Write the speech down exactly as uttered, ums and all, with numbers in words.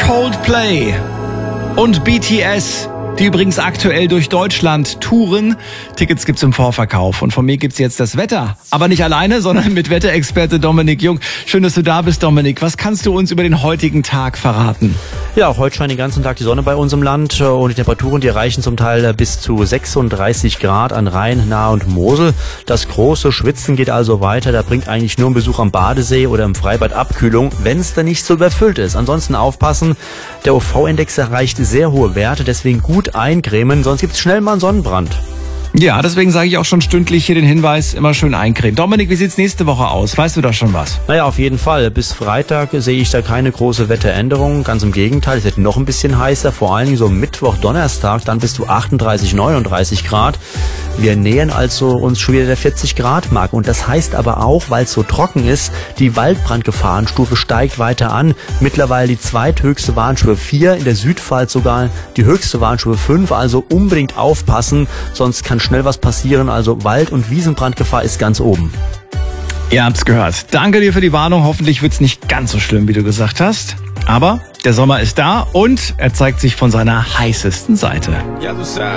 Coldplay und B T S, die übrigens aktuell durch Deutschland touren. Tickets gibt's im Vorverkauf. Und von mir gibt's jetzt das Wetter. Aber nicht alleine, sondern mit Wetterexperte Dominik Jung. Schön, dass du da bist, Dominik. Was kannst du uns über den heutigen Tag verraten? Ja, heute scheint den ganzen Tag die Sonne bei uns im Land und die Temperaturen, die erreichen zum Teil bis zu sechsunddreißig Grad an Rhein, Nahe und Mosel. Das große Schwitzen geht also weiter. Da bringt eigentlich nur ein Besuch am Badesee oder im Freibad Abkühlung, wenn es dann nicht so überfüllt ist. Ansonsten aufpassen, der U V-Index erreicht sehr hohe Werte, deswegen gut eincremen, sonst gibt es schnell mal einen Sonnenbrand. Ja, deswegen sage ich auch schon stündlich hier den Hinweis, immer schön eincremen. Dominik, wie sieht's nächste Woche aus? Weißt du da schon was? Naja, auf jeden Fall. Bis Freitag sehe ich da keine große Wetteränderung. Ganz im Gegenteil, es wird noch ein bisschen heißer. Vor allen Dingen so Mittwoch, Donnerstag, dann bis zu achtunddreißig, neununddreißig Grad. Wir nähern also uns schon wieder der vierzig Grad Marke. Und das heißt aber auch, weil es so trocken ist, die Waldbrandgefahrenstufe steigt weiter an. Mittlerweile die zweithöchste Warnstufe vier, in der Südpfalz sogar die höchste Warnstufe fünf. Also unbedingt aufpassen, sonst kann schnell was passieren. Also Wald- und Wiesenbrandgefahr ist ganz oben. Ihr habt's gehört. Danke dir für die Warnung. Hoffentlich wird's nicht ganz so schlimm, wie du gesagt hast. Aber der Sommer ist da und er zeigt sich von seiner heißesten Seite. Ya tú sabes.